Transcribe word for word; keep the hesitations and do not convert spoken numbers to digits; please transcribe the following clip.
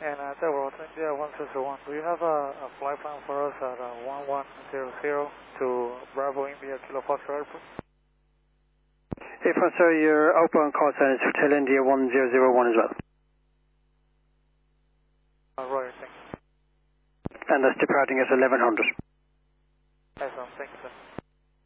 And uh, Tower India one zero zero one, do you have a, a flight plan for us at uh, one one zero zero to Bravo India Kilo Foxtrot Airport? If I saw your outbound call sign is Hotel India one zero zero one as well. Uh, Roger, thank you. And that's departing at eleven hundred. Excellent, thank you, sir.